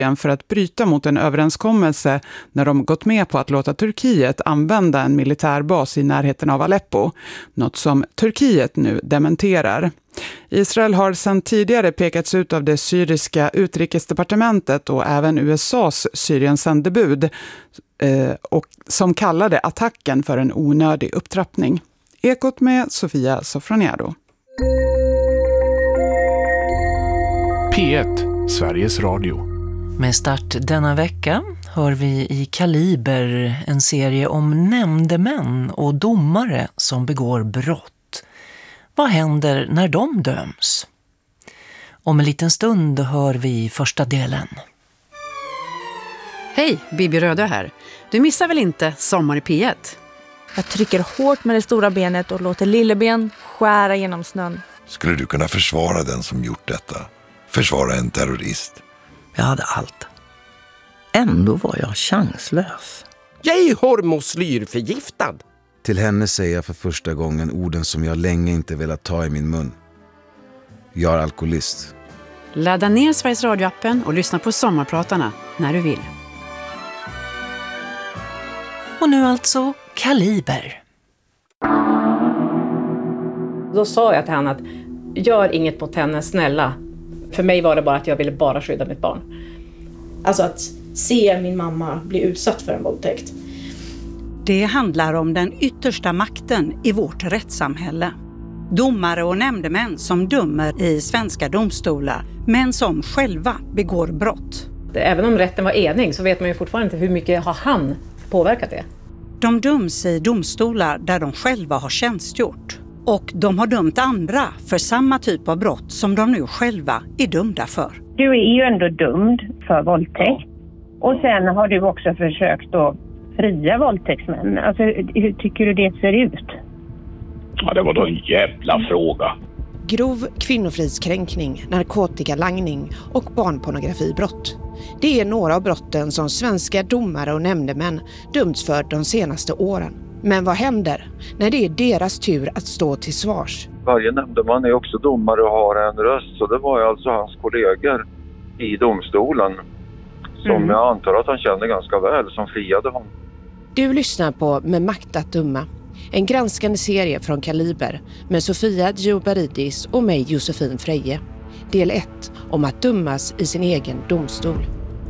för att bryta mot en överenskommelse när de gått med på att låta Turkiet använda en militärbas i närheten av Aleppo, något som Turkiet nu dementerar. Israel har sedan tidigare pekats ut av det syriska utrikesdepartementet och även USAs Syrien-sändebud och som kallade attacken för en onödig upptrappning. Ekot med Sofia Sofroniado. P1, Sveriges Radio. Med start denna vecka hör vi i Kaliber en serie om nämndemän och domare som begår brott. Vad händer när de döms? Om en liten stund hör vi första delen. Hej, Bibi Rödö här. Du missar väl inte Sommar i P1? Jag trycker hårt med det stora benet och låter lilleben skära genom snön. Skulle du kunna försvara den som gjort detta? Försvara en terrorist? Jag hade allt. Ändå var jag chanslös. Jag är hormoslyrförgiftad. Till henne säger jag för första gången orden som jag länge inte velat ta i min mun. Jag är alkoholist. Ladda ner Sveriges radioappen och lyssna på Sommarpratarna när du vill. Och nu alltså Kaliber. Då sa jag till han att gör inget mot henne, snälla. För mig var det bara att jag ville bara skydda mitt barn. Alltså att se min mamma bli utsatt för en våldtäkt. Det handlar om den yttersta makten i vårt rättssamhälle. Domare och nämndemän som dömer i svenska domstolar, men som själva begår brott. Även om rätten var enig så vet man ju fortfarande inte hur mycket har han påverkat det. De döms i domstolar där de själva har tjänstgjort. Och de har dömt andra för samma typ av brott som de nu själva är dömda för. Du är ju ändå dömd för våldtäkt. Och sen har du också försökt att fria våldtäktsmän. Alltså, hur tycker du det ser ut? Ja, det var då en jävla fråga. Grov kvinnofridskränkning, narkotikalangning och barnpornografibrott. Det är några av brotten som svenska domare och nämndemän dömts för de senaste åren. Men vad händer när det är deras tur att stå till svars? Varje nämndeman är också domare och har en röst, så det var ju alltså hans kollegor i domstolen som jag antar att han kände ganska väl som friade honom. Du lyssnar på Med makt att döma, en granskande serie från Kaliber med Sofia Djobaridis och mig Josefin Freje. Del 1 om att dömas i sin egen domstol.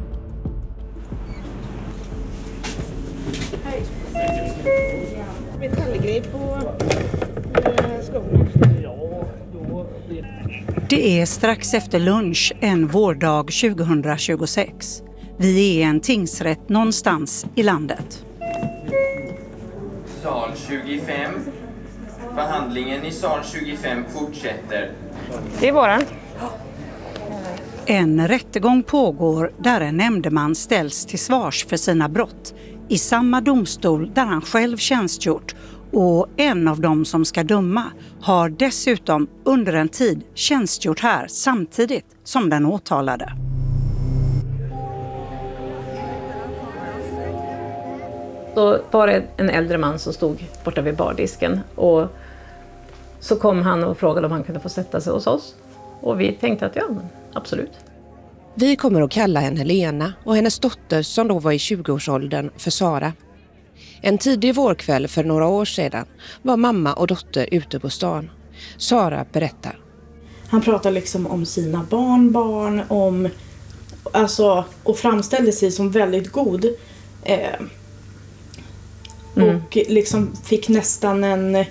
Metallgrej på skorna. Det är strax efter lunch en vårdag 2026. Vi är i en tingsrätt någonstans i landet. Sal 25. Förhandlingen i sal 25 fortsätter. Det är våran. En rättegång pågår där en nämndeman ställs till svars för sina brott i samma domstol där han själv tjänstgjort, och en av dem som ska döma har dessutom under en tid tjänstgjort här samtidigt som den åtalade. Då var det en äldre man som stod borta vid bardisken och så kom han och frågade om han kunde få sätta sig hos oss. Och vi tänkte att ja, absolut. Vi kommer att kalla henne Lena och hennes dotter som då var i 20-årsåldern för Sara. En tidig vårkväll för några år sedan var mamma och dotter ute på stan. Sara berättar. Han pratar liksom om sina barnbarn, om, alltså, och framställde sig som väldigt god. Och liksom fick nästan en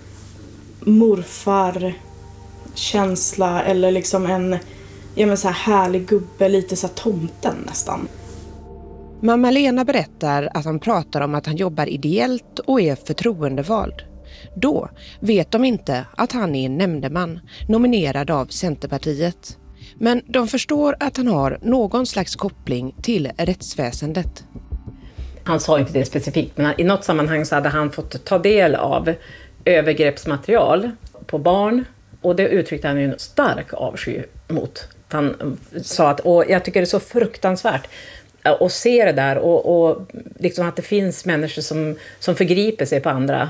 morfar-känsla eller liksom en så här härlig gubbe, lite så här tomten nästan. Mamma Lena berättar att han pratar om att han jobbar ideellt och är förtroendevald. Då vet de inte att han är en nämndeman, nominerad av Centerpartiet. Men de förstår att han har någon slags koppling till rättsväsendet. Han sa inte det specifikt, men i något sammanhang så hade han fått ta del av övergreppsmaterial på barn. Och det uttryckte han ju en stark avsky mot. Han sa att, och jag tycker det är så fruktansvärt att se det där och liksom att det finns människor som förgriper sig på andra.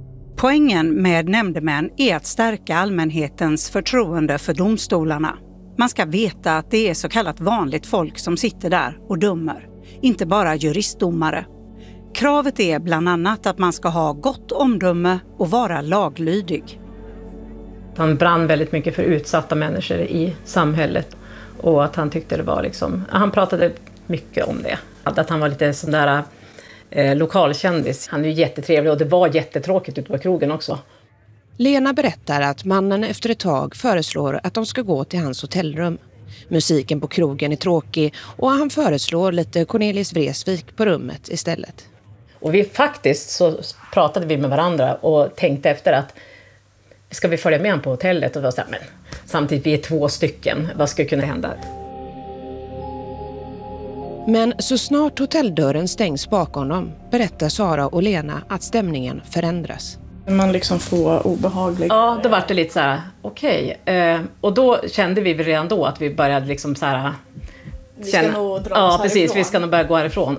Poängen med nämndemän är att stärka allmänhetens förtroende för domstolarna. Man ska veta att det är så kallat vanligt folk som sitter där och dömer, inte bara juristdomare. Kravet är bland annat att man ska ha gott omdöme och vara laglydig. Han brann väldigt mycket för utsatta människor i samhället och att han tyckte det var liksom, han pratade mycket om det. Att han var lite sån där lokalkändis. Han är ju jättetrevlig och det var jättetråkigt ute på krogen också. Lena berättar att mannen efter ett tag föreslår att de ska gå till hans hotellrum. Musiken på krogen är tråkig och han föreslår lite Cornelis Vreeswijk på rummet istället. Och vi faktiskt så pratade vi med varandra och tänkte efter att ska vi följa med honom på hotellet? Och då sa men samtidigt vi är 2 stycken, vad ska kunna hända? Men så snart hotelldörren stängs bakom dem berättar Sara och Lena att stämningen förändras. Man liksom får obehaglig. Ja, då var det lite så här, okej. Och då kände vi redan då att vi började liksom så här... Vi ska nog dra ja, precis. Härifrån. Vi ska nog börja gå härifrån.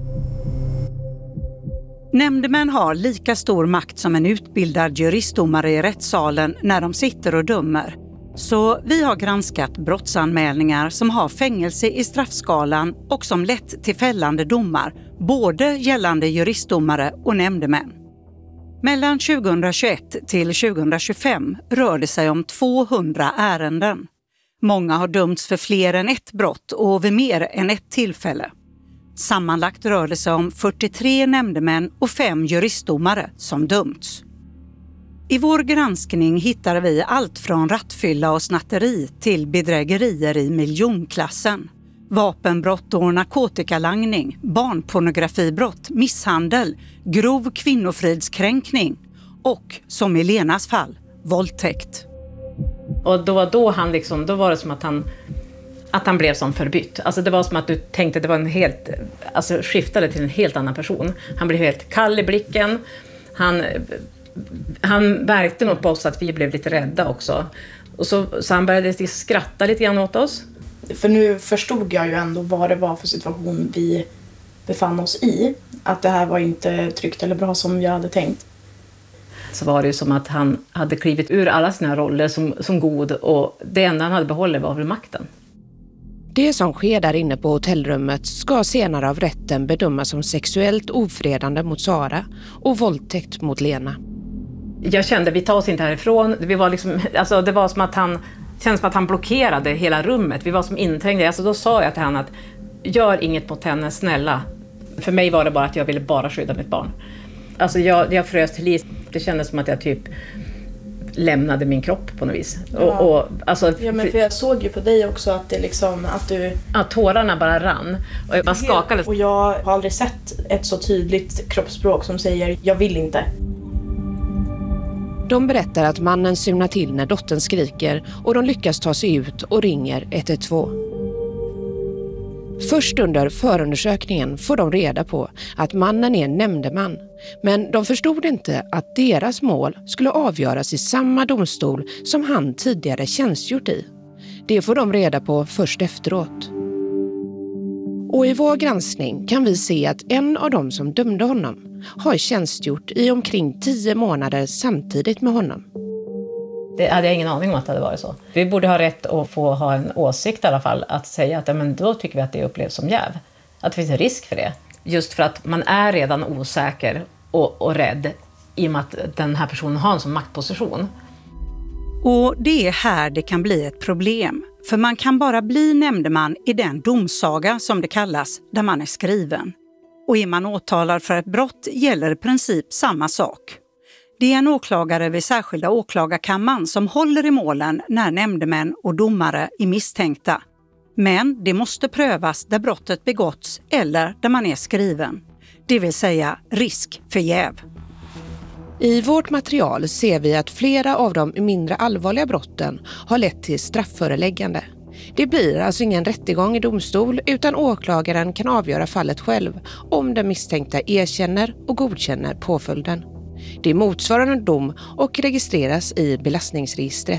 Nämndemän har lika stor makt som en utbildad juristdomare i rättssalen när de sitter och dömer. Så vi har granskat brottsanmälningar som har fängelse i straffskalan och som lett till fällande domar, både gällande juristdomare och nämndemän. Mellan 2021 till 2025 rör det sig om 200 ärenden. Många har dömts för fler än ett brott och vid mer än ett tillfälle. Sammanlagt rör det sig om 43 nämndemän och 5 juristdomare som dömts. I vår granskning hittar vi allt från rattfylla och snatteri till bedrägerier i miljonklassen. Vapenbrott och narkotikalangning, barnpornografibrott, misshandel, grov kvinnofridskränkning och, som i Lenas fall, våldtäkt. Och då han liksom, då var det som att han blev som förbytt. Alltså det var som att du tänkte det var en helt, alltså skiftade till en helt annan person. Han blev helt kall i blicken. Han märkte nog på oss att vi blev lite rädda också. Och så han började skratta lite grann åt oss. För nu förstod jag ju ändå vad det var för situation vi befann oss i. Att det här var inte tryggt eller bra som jag hade tänkt. Så var det ju som att han hade klivit ur alla sina roller som god och det enda han hade behållit var väl makten. Det som sker där inne på hotellrummet ska senare av rätten bedömas som sexuellt ofredande mot Sara och våldtäkt mot Lena. Jag kände vi tar oss inte härifrån. Vi var liksom, alltså det var som att känns som att han blockerade hela rummet. Vi var som inträngda. Alltså då sa jag till honom att gör inget mot henne, snälla. För mig var det bara att jag ville bara skydda mitt barn. Alltså jag frös till is. Det kändes som att jag typ lämnade min kropp på något vis. Ja. Alltså, ja, men för jag såg ju på dig också att det liksom, att du... Ja, tårarna bara rann. Och jag bara skakade. Och jag har aldrig sett ett så tydligt kroppsspråk som säger, jag vill inte. De berättar att mannen symnar till när dottern skriker och de lyckas ta sig ut och ringer 112. Först under förundersökningen får de reda på att mannen är en nämndeman. Men de förstod inte att deras mål skulle avgöras i samma domstol som han tidigare tjänstgjort i. Det får de reda på först efteråt. Och i vår granskning kan vi se att en av dem som dömde honom har tjänstgjort i omkring 10 månader samtidigt med honom. Det hade jag ingen aning om att det hade varit så. Vi borde ha rätt att få ha en åsikt i alla fall. Att säga att men då tycker vi att det upplevs som jäv. Att det finns en risk för det. Just för att man är redan osäker och rädd i och med att den här personen har en sån maktposition. Och det är här det kan bli ett problem. För man kan bara bli nämndeman i den domsaga som det kallas, där man är skriven. Och är man åtalad för ett brott gäller i princip samma sak. Det är en åklagare vid särskilda åklagarkammaren som håller i målen när nämndemän och domare är misstänkta. Men det måste prövas där brottet begåtts eller där man är skriven. Det vill säga risk för jäv. I vårt material ser vi att flera av de mindre allvarliga brotten har lett till strafföreläggande. Det blir alltså ingen rättegång i domstol utan åklagaren kan avgöra fallet själv om den misstänkta erkänner och godkänner påföljden. Det är motsvarande dom och registreras i belastningsregistret.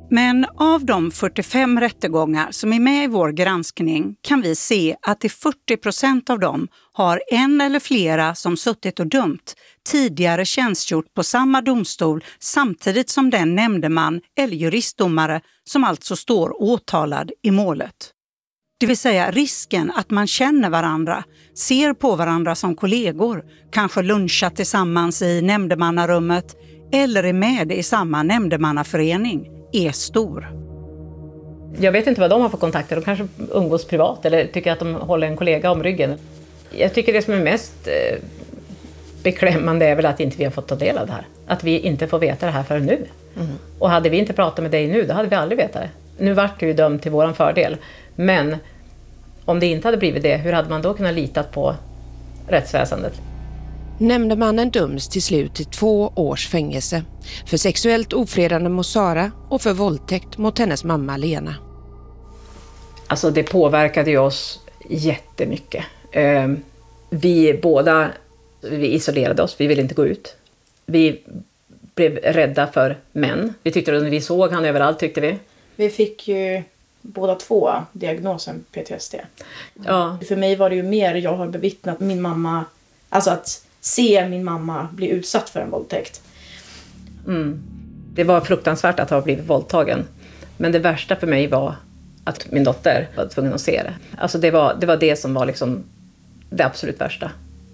Men av de 45 rättegångar som är med i vår granskning kan vi se att i 40% av dem har en eller flera som suttit och dömt tidigare tjänstgjort på samma domstol samtidigt som den nämndeman eller juristdomare som alltså står åtalad i målet. Det vill säga risken att man känner varandra, ser på varandra som kollegor, kanske lunchar tillsammans i nämndemannarummet eller är med i samma nämndemannaförening är stor. Jag vet inte vad de har för kontakter. De kanske umgås privat eller tycker att de håller en kollega om ryggen. Jag tycker det som är mest beklämmande är väl att inte vi har fått ta del av det här. Att vi inte får veta det här förrän nu. Och hade vi inte pratat med dig nu, då hade vi aldrig vetat det. Nu vart du ju dömd till våran fördel. Men om det inte hade blivit det, hur hade man då kunnat lita på rättsväsendet? Nämndemannen döms till slut till 2 års fängelse för sexuellt ofredande mot Sara och för våldtäkt mot hennes mamma Lena. Alltså det påverkade ju oss jättemycket. Vi isolerade oss, vi ville inte gå ut. Vi blev rädda för män. Vi tyckte att vi såg han överallt, tyckte vi. Vi fick ju båda 2 diagnosen PTSD. Ja. För mig var det ju mer, jag har bevittnat min mamma, alltså att se min mamma bli utsatt för en våldtäkt. Det var fruktansvärt att ha blivit våldtagen. Men det värsta för mig var att min dotter var tvungen att se det. Alltså det var det som var liksom det absolut värsta.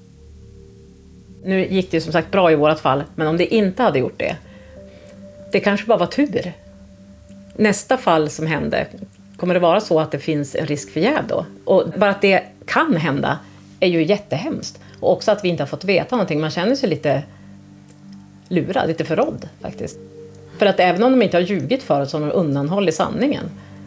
Nu gick det som sagt bra i vårat fall, men om det inte hade gjort det kanske bara var tur. Nästa fall som hände, kommer det vara så att det finns en risk för jäv då? Och bara att det kan hända är ju jättehemskt. Och också att vi inte har fått veta någonting. Man känner sig lite lurad, lite förrådd faktiskt. För att även om de inte har ljugit för oss, så har de undanhållit sanningen.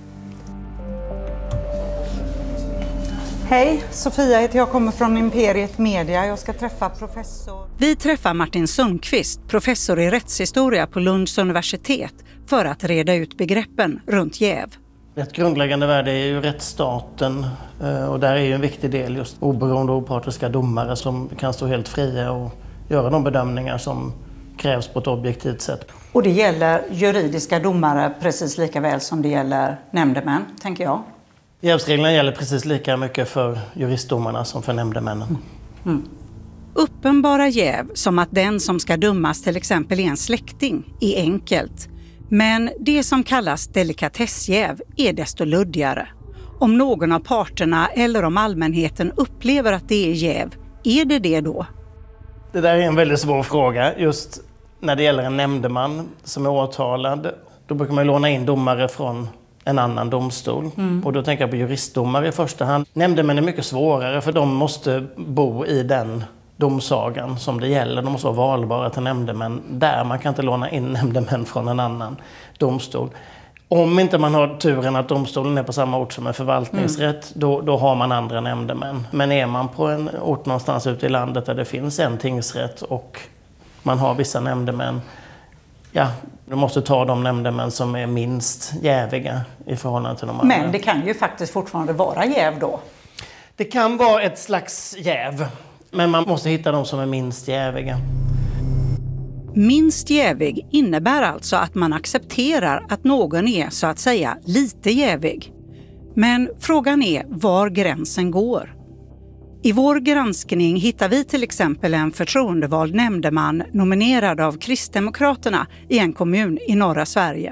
Hej, Sofia heter jag, kommer från Imperiet Media. Jag ska träffa professor. Vi träffar Martin Sundqvist, professor i rättshistoria på Lunds universitet, för att reda ut begreppen runt jäv. Ett grundläggande värde är ju rättsstaten, och där är ju en viktig del just oberoende och opartiska domare som kan stå helt fria och göra de bedömningar som krävs på ett objektivt sätt. Och det gäller juridiska domare precis lika väl som det gäller nämndemän, tänker jag. Jävsreglerna gäller precis lika mycket för juristdomarna som för nämndemännen. Uppenbara jäv, som att den som ska dömas till exempel är en släkting, är enkelt. Men det som kallas delikatessjäv är desto luddigare. Om någon av parterna eller om allmänheten upplever att det är jäv, är det då? Det där är en väldigt svår fråga. Just när det gäller en nämndeman som är åtalad, då brukar man låna in domare från en annan domstol. Och då tänker jag på juristdomare i första hand. Nämndemän är mycket svårare, för de måste bo i den domsagan som det gäller. De måste vara valbara till nämndemän där. Man kan inte låna in nämndemän från en annan domstol. Om inte man har turen att domstolen är på samma ort som en förvaltningsrätt, då har man andra nämndemän. Men är man på en ort någonstans ute i landet där det finns en tingsrätt och man har vissa nämndemän, ja, du måste ta de nämndemän som är minst jäviga i förhållande till de andra. Men det kan ju faktiskt fortfarande vara jäv då. Det kan vara ett slags jäv, men man måste hitta de som är minst jäviga. Minst jävig innebär alltså att man accepterar att någon är så att säga lite jävig. Men frågan är var gränsen går. I vår granskning hittar vi till exempel en förtroendevald nämndeman nominerad av Kristdemokraterna i en kommun i norra Sverige.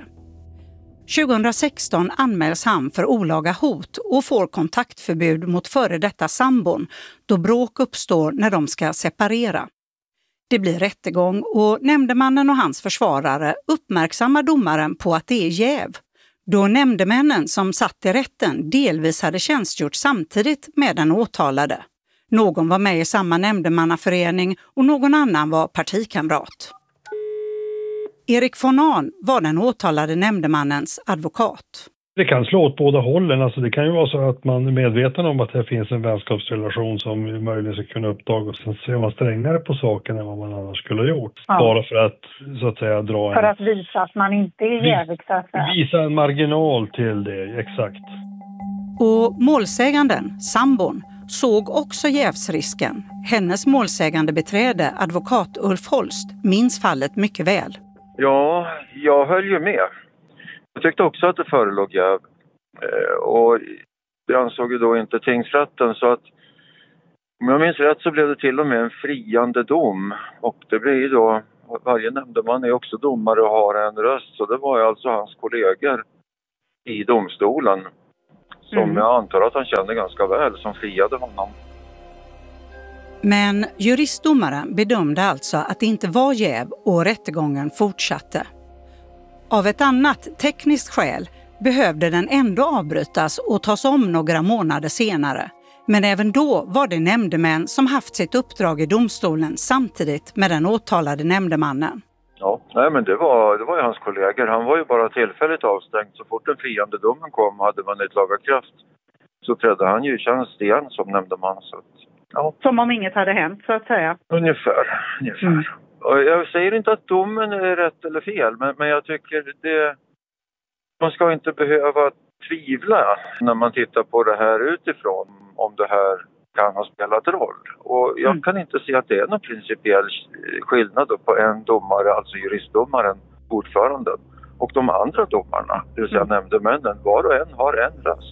2016 anmäls han för olaga hot och får kontaktförbud mot före detta sambon då bråk uppstår när de ska separera. Det blir rättegång och nämndemannen och hans försvarare uppmärksammar domaren på att det är jäv. Då nämndemännen som satt i rätten delvis hade tjänstgjort samtidigt med den åtalade. Någon var med i samma nämndemannaförening och någon annan var partikamrat. Erik von Ahn var den åtalade nämndemannens advokat. Det kan slå åt båda hållen. Alltså det kan ju vara så att man är medveten om att det finns en vänskapsrelation som möjligen ska kunna uppdagas. Sen ser man strängare på saken än vad man annars skulle ha gjort. Ja. Bara för att så att säga dra för att visa att man inte är jävig, så att säga. Visa en marginal till det, exakt. Och målsäganden, sambon, såg också jävsrisken. Hennes målsägande beträde, advokat Ulf Holst, minns fallet mycket väl. Ja, jag höll ju med. Jag tyckte också att det förelåg jäv. Och det ansåg ju då inte tingsrätten, så att om jag minns rätt så blev det till och med en friande dom. Och det blir ju då, varje nämndeman är också domare och har en röst. Så det var ju alltså hans kollegor i domstolen som jag antar att han kände ganska väl, som friade honom. Men juristdomaren bedömde alltså att det inte var jäv och rättegången fortsatte. Av ett annat tekniskt skäl behövde den ändå avbrytas och tas om några månader senare. Men även då var det nämndemän som haft sitt uppdrag i domstolen samtidigt med den åtalade nämndemannen. Ja, nej, men det var ju hans kollegor. Han var ju bara tillfälligt avstängd. Så fort den friande domen kom hade man ett laga kraft. Så trädde han ju i tjänst igen som nämndeman. Så, ja. Som om inget hade hänt, så att säga. Ungefär. Och jag säger inte att domen är rätt eller fel. Men jag tycker man ska inte behöva tvivla när man tittar på det här utifrån. Om det här kan ha spelat roll. Och jag kan inte se att det är någon principiell skillnad på en domare, alltså juristdomaren, ordföranden, och de andra domarna, det vill säga nämndemännen. Var och en har en röst.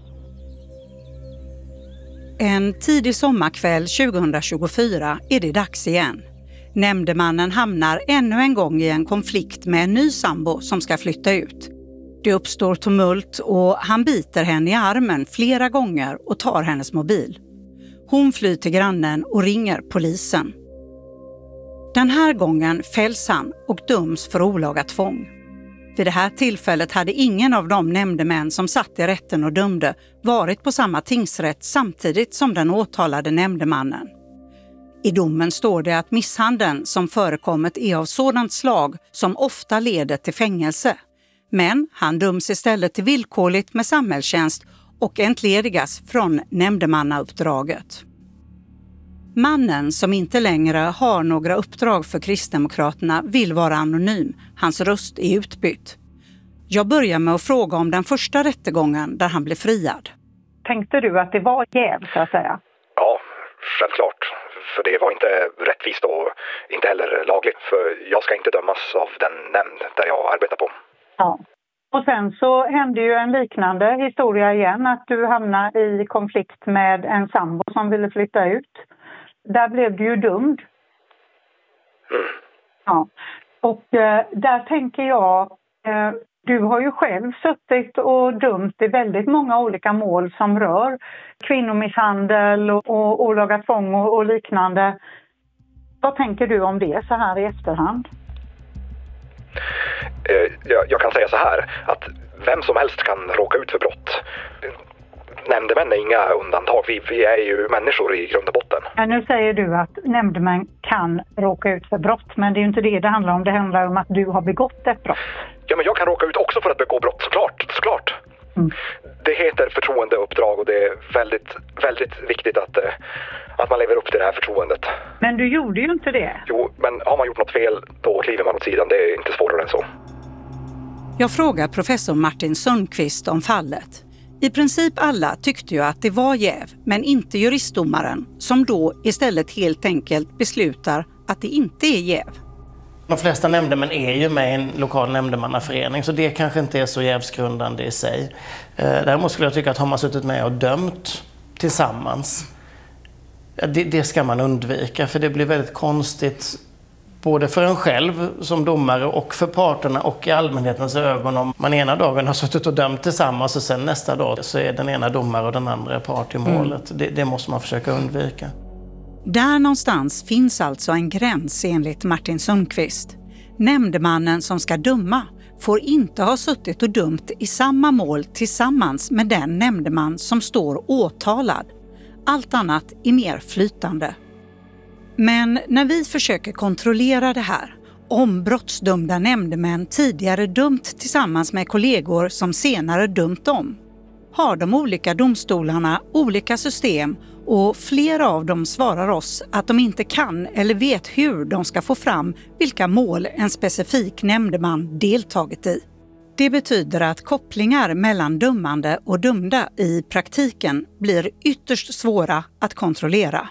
En tidig sommarkväll 2024 är det dags igen. Nämndemannen hamnar ännu en gång i en konflikt med en ny sambo som ska flytta ut. Det uppstår tumult och han biter henne i armen flera gånger och tar hennes mobil. Hon flyr till grannen och ringer polisen. Den här gången fälls han och döms för olaga tvång. Vid det här tillfället hade ingen av de nämndemän som satt i rätten och dömde varit på samma tingsrätt samtidigt som den åtalade nämndemannen. I domen står det att misshandeln som förekommit är av sådant slag som ofta leder till fängelse. Men han döms istället till villkorligt med samhällstjänst och entledigas från nämndemannauppdraget. Mannen, som inte längre har några uppdrag för Kristdemokraterna, vill vara anonym. Hans röst är utbytt. Jag börjar med att fråga om den första rättegången där han blev friad. Tänkte du att det var jäv, så att säga? Ja, självklart. För det var inte rättvist och inte heller lagligt. För jag ska inte dömas av den nämnd där jag arbetar på. Ja. Och sen så hände ju en liknande historia igen, att du hamnade i konflikt med en sambo som ville flytta ut. Där blev du ju dömd. Ja. Och där tänker jag, du har ju själv suttit och dömt i väldigt många olika mål som rör kvinnomisshandel och olaga tvång och liknande. Vad tänker du om det så här i efterhand? Jag kan säga så här, att vem som helst kan råka ut för brott. Nämndemän är inga undantag, vi är ju människor i grund och botten. Ja, nu säger du att nämndemän kan råka ut för brott, men det är ju inte det handlar om. Det handlar om att du har begått ett brott. Ja, men jag kan råka ut också för att begå brott, såklart. Det heter förtroendeuppdrag och det är väldigt, väldigt viktigt att man lever upp till det här förtroendet. Men du gjorde ju inte det. Jo, men har man gjort något fel, då kliver man åt sidan. Det är inte svårare än så. Jag frågar professor Martin Sundqvist om fallet. I princip alla tyckte ju att det var jäv, men inte juristdomaren, som då istället helt enkelt beslutar att det inte är jäv. De flesta nämndemän är ju med i en lokal nämndemannaförening, så det kanske inte är så jävsgrundande i sig. Däremot skulle jag tycka att har man suttit med och dömt tillsammans, det ska man undvika, för det blir väldigt konstigt både för en själv som domare och för parterna och i allmänhetens ögon om man ena dagen har suttit och dömt tillsammans och sen nästa dag så är den ena domare och den andra part i målet. Det måste man försöka undvika. Där någonstans finns alltså en gräns enligt Martin Sundqvist. Nämndemannen som ska döma får inte ha suttit och dömt i samma mål tillsammans med den nämndeman som står åtalad. Allt annat är mer flytande. Men när vi försöker kontrollera det här, om brottsdömda nämndemän tidigare dömt tillsammans med kollegor som senare dömt dem, har de olika domstolarna olika system och flera av dem svarar oss att de inte kan eller vet hur de ska få fram vilka mål en specifik nämndeman deltagit i. Det betyder att kopplingar mellan dömande och dömda i praktiken blir ytterst svåra att kontrollera.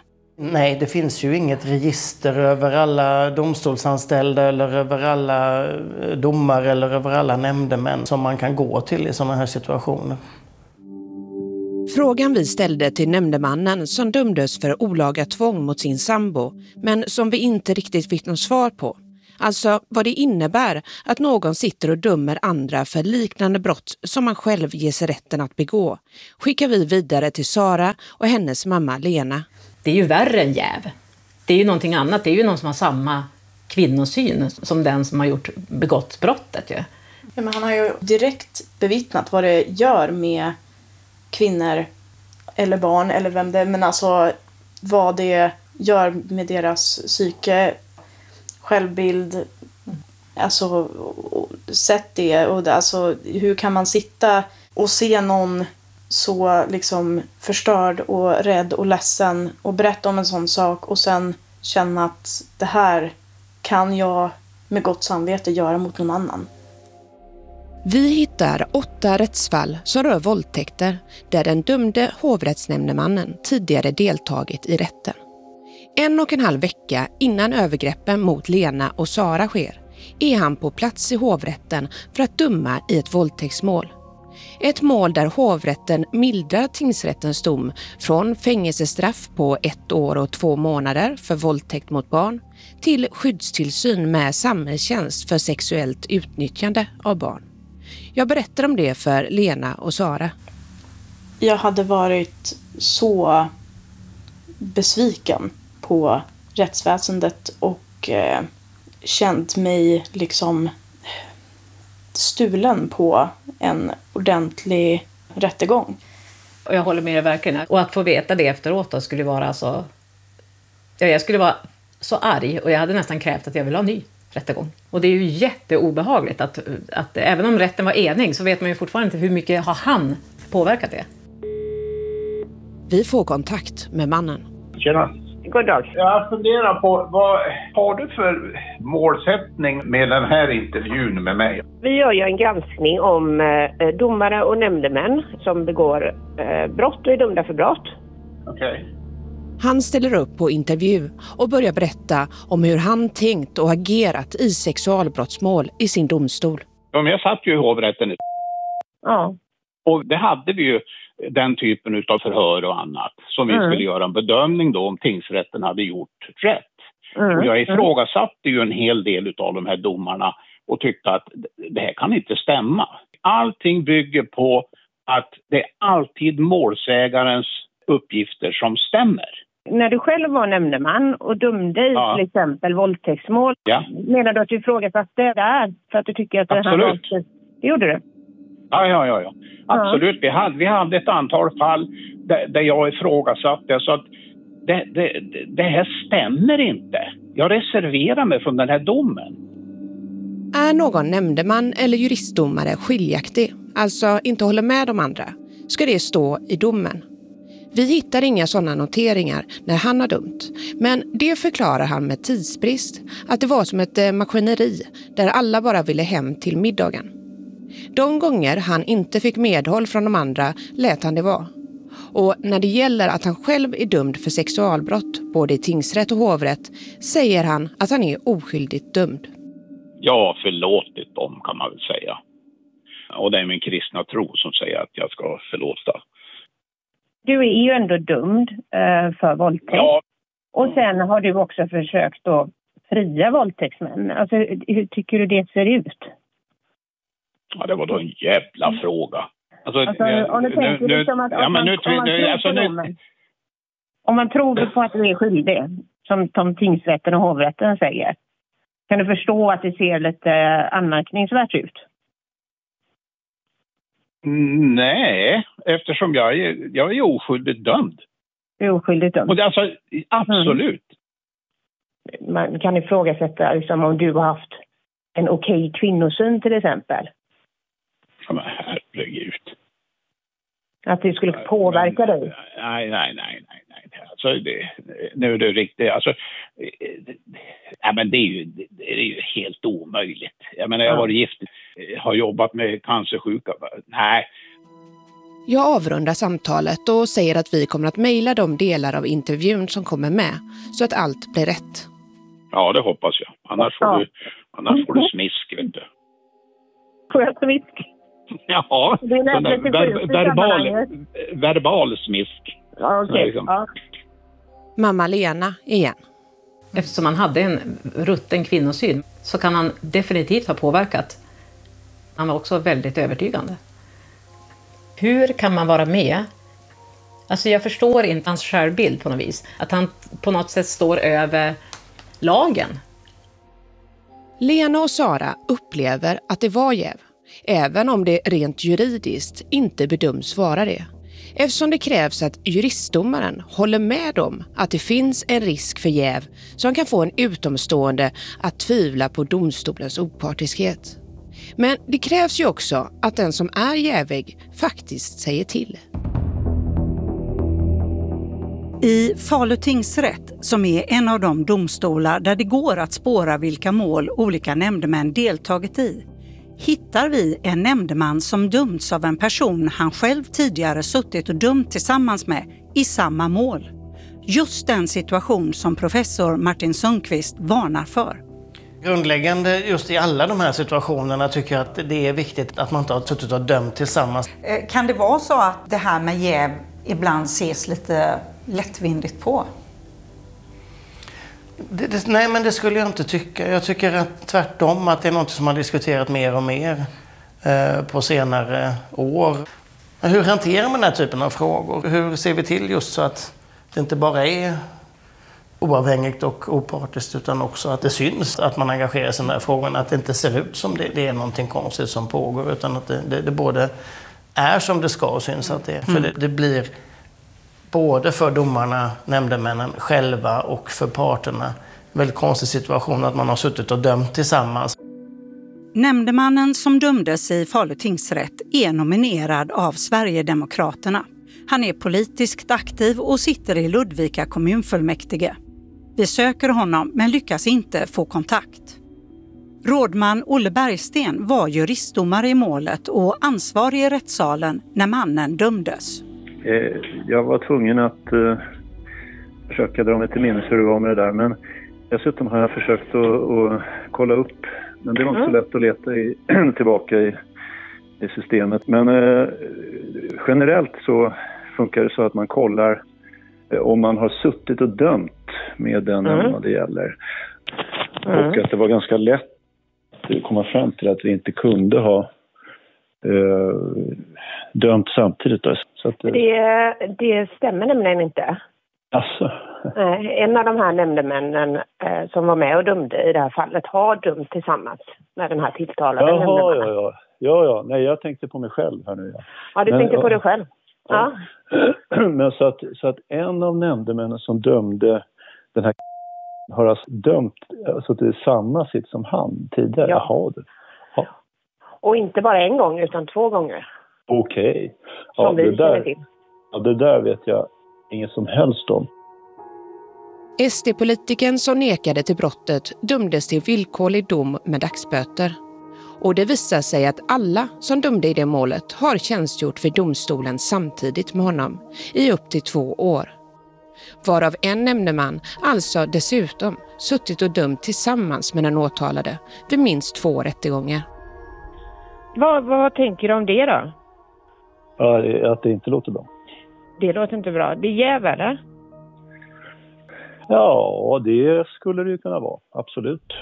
Nej, det finns ju inget register över alla domstolsanställda eller över alla domare eller över alla nämndemän som man kan gå till i sådana här situationer. Frågan vi ställde till nämndemannen som dömdes för olaga tvång mot sin sambo, men som vi inte riktigt fick någon svar på. Alltså vad det innebär att någon sitter och dömer andra för liknande brott som man själv ger sig rätten att begå, skickar vi vidare till Sara och hennes mamma Lena. Det är ju värre än jäv. Det är ju någonting annat. Det är ju någon som har samma kvinnosyn som den som har begått brottet. Ja. Ja, men han har ju direkt bevittnat vad det gör med kvinnor eller barn eller vem det är. Men alltså vad det gör med deras psyke, självbild. Alltså sett det. Och alltså, hur kan man sitta och se någon så liksom förstörd och rädd och ledsen och berätta om en sån sak och sen känna att det här kan jag med gott samvete göra mot någon annan. Vi hittar 8 rättsfall som rör våldtäkter där den dömde hovrättsnämndemannen tidigare deltagit i rätten. 1,5 vecka innan övergreppen mot Lena och Sara sker är han på plats i hovrätten för att döma i ett våldtäktsmål. Ett mål där hovrätten mildrar tingsrättens dom från fängelsestraff på 1 år och 2 månader för våldtäkt mot barn till skyddstillsyn med samhällstjänst för sexuellt utnyttjande av barn. Jag berättar om det för Lena och Sara. Jag hade varit så besviken på rättsväsendet och känt mig liksom stulen på en ordentlig rättegång. Och jag håller med er verkligen. Och att få veta det efteråt då skulle vara så... Ja, jag skulle vara så arg och jag hade nästan krävt att jag ville ha ny rättegång. Och det är ju jätteobehagligt att även om rätten var enig så vet man ju fortfarande inte hur mycket har han påverkat det. Vi får kontakt med mannen. Tjena. God dag. Jag funderar på, vad har du för målsättning med den här intervjun med mig? Vi gör ju en granskning om domare och nämndemän som begår brott och är dömda för brott. Okej. Han ställer upp på intervju och börjar berätta om hur han tänkt och agerat i sexualbrottsmål i sin domstol. Ja, jag satt ju i hovrätten. Ja. Och det hade vi ju den typen av förhör och annat som vi skulle göra en bedömning då om tingsrätten hade gjort rätt. Och jag ifrågasatte ju en hel del av de här domarna och tyckte att det här kan inte stämma. Allting bygger på att det är alltid målsägarens uppgifter som stämmer. När du själv var nämndeman och dömde i till exempel våldtäktsmål, menar du att du ifrågasatte det där för att du tycker att det här det gjorde du? Ja. Absolut. Vi hade ett antal fall där jag ifrågasatte så att det här stämmer inte. Jag reserverar mig från den här domen. Är någon nämndeman eller juristdomare skiljaktig, alltså inte håller med de andra, ska det stå i domen. Vi hittar inga sådana noteringar när han har dömt, men det förklarar han med tidsbrist, att det var som ett maskineri där alla bara ville hem till middagen. De gånger han inte fick medhåll från de andra lät han det vara. Och när det gäller att han själv är dömd för sexualbrott, både i tingsrätt och hovrätt, säger han att han är oskyldigt dömd. Jag har förlåtit dem, kan man väl säga. Och det är min kristna tro som säger att jag ska förlåta. Du är ju ändå dömd för våldtäkt. Ja. Och sen har du också försökt att fria våldtäktsmän. Alltså, hur tycker du det ser ut? Ja, det var då en jävla fråga. Alltså, om du tänker liksom att om man tror på att du är skyldig, som tingsrätten och hovrätten säger, kan du förstå att det ser lite anmärkningsvärt ut? Nej, eftersom jag är oskyldigt dömd. Du är oskyldigt dömd? Och det, alltså, absolut. Man kan ifrågasätta liksom, om du har haft en okej kvinnosyn till exempel. Ja, men herregud. Att det skulle påverka dig? Nej. Alltså, nu är det riktigt. Alltså, men det är ju helt omöjligt. Jag menar, jag har varit gift, har jobbat med cancersjuka. Nej. Jag avrundar samtalet och säger att vi kommer att mejla de delar av intervjun som kommer med så att allt blir rätt. Ja, det hoppas jag. Annars får du smisk, vet du. Får jag smisk? Ja, verbal smisk. Ja, okej. Liksom. Ja. Mamma Lena igen. Eftersom han hade en rutten kvinnosyn så kan han definitivt ha påverkat. Han var också väldigt övertygande. Hur kan man vara med? Alltså jag förstår inte hans självbild på något vis. Att han på något sätt står över lagen. Lena och Sara upplever att det var jäv, även om det rent juridiskt inte bedöms vara det. Eftersom det krävs att juristdomaren håller med om att det finns en risk för jäv som kan få en utomstående att tvivla på domstolens opartiskhet. Men det krävs ju också att den som är jävig faktiskt säger till. I Falu tingsrätt, som är en av de domstolar där det går att spåra vilka mål olika nämndemän deltagit i, hittar vi en nämndeman som dömts av en person han själv tidigare suttit och dömt tillsammans med i samma mål. Just den situation som professor Martin Sundqvist varnar för. Grundläggande just i alla de här situationerna tycker jag att det är viktigt att man inte har suttit och dömt tillsammans. Kan det vara så att det här med jäv ibland ses lite lättvindigt på? Nej, men det skulle jag inte tycka. Jag tycker att tvärtom att det är något som man diskuterat mer och mer på senare år. Hur hanterar man den här typen av frågor? Hur ser vi till just så att det inte bara är oavhängigt och opartiskt utan också att det syns att man engagerar sig i den här frågan, att det inte ser ut som det är någonting konstigt som pågår utan att det både är som det ska och syns att det är. För det blir både för domarna, nämndemännen själva och för parterna en väldigt konstig situation att man har suttit och dömt tillsammans. Nämndemannen som dömdes i Falu tingsrätt är nominerad av Sverigedemokraterna. Han är politiskt aktiv och sitter i Ludvika kommunfullmäktige. Vi söker honom men lyckas inte få kontakt. Rådman Olle Bergsten var juristdomare i målet och ansvarig i rättssalen när mannen dömdes. Jag var tvungen att försöka dra mig till minnes hur det var med det där. Men dessutom har jag försökt att kolla upp. Men det var inte så lätt att leta tillbaka i systemet. Men generellt så funkar det så att man kollar om man har suttit och dömt med den vad det gäller. Och att det var ganska lätt att komma fram till att vi inte kunde ha dömt samtidigt. Då. Så att, det stämmer nämligen inte. Alltså. En av de här nämndemännen som var med och dömde i det här fallet har dömt tillsammans med den här tilltalade nämndemannen. Ja. Nej, jag tänkte på mig själv här nu. Ja, du tänkte på dig själv. Ja. Men så att en av nämndemännen som dömde den här har alltså dömt alltså det är samma sitt som han tidigare. Ja. Jaha. Och inte bara en gång utan 2 gånger. Okej. Ja, som vi känner till. Ja, det där vet jag inget som helst om. SD-politikern som nekade till brottet dömdes till villkorlig dom med dagsböter. Och det visar sig att alla som dömde i det målet har tjänstgjort för domstolen samtidigt med honom i upp till 2 år. Varav en nämndeman alltså dessutom suttit och dömt tillsammans med den åtalade vid minst 2 rättegångar. Vad tänker du om det då? Ja, att det inte låter bra. Det låter inte bra. Det är jäv, eller? Ja, det skulle det ju kunna vara. Absolut.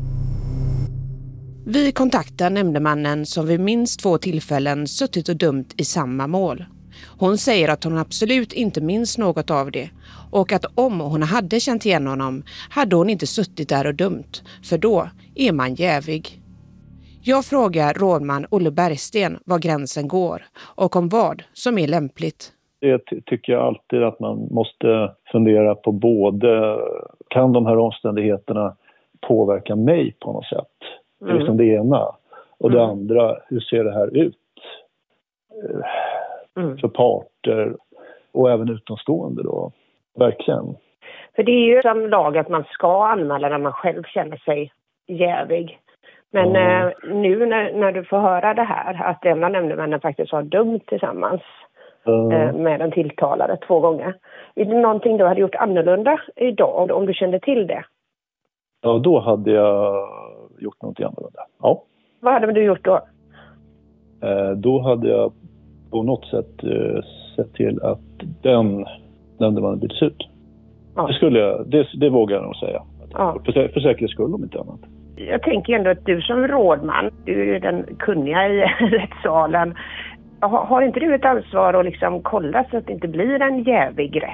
Vi kontaktar nämndemannen som vid minst 2 tillfällen suttit och dömt i samma mål. Hon säger att hon absolut inte minns något av det och att om hon hade känt igen honom hade hon inte suttit där och dömt, för då är man jävig. Jag frågar rådman Olle Bergsten var gränsen går och om vad som är lämpligt. Det tycker jag alltid att man måste fundera på både, kan de här omständigheterna påverka mig på något sätt? Det är liksom det ena. Och det andra, hur ser det här ut? För parter och även utomstående då. Verkligen. För det är ju som lag att man ska anmäla när man själv känner sig jävig. Men nu när du får höra det här, att en av nämndemännen faktiskt har dömt tillsammans med den tilltalade 2 gånger. Är det någonting du hade gjort annorlunda idag om du kände till det? Ja, då hade jag gjort något annorlunda. Ja. Vad hade du gjort då? Då hade jag på något sätt sett till att den nämndemannen byttes ut. Ja. Det vågar jag nog säga. Ja. För säkerhets skull om inte annat. Jag tänker ändå att du som rådman, du är ju den kunniga i rättssalen. Har inte du ett ansvar att liksom kolla så att det inte blir en jävig rätt?